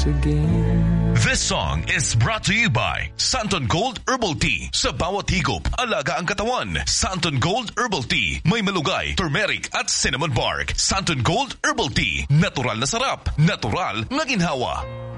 again. This song is brought to you by Santon Gold Herbal Tea. Sa bawat higop, alaga ang katawan. Santon Gold Herbal Tea. May malugay, turmeric at cinnamon bark. Santon Gold Herbal Tea. Natural na sarap. Natural na ginhawa.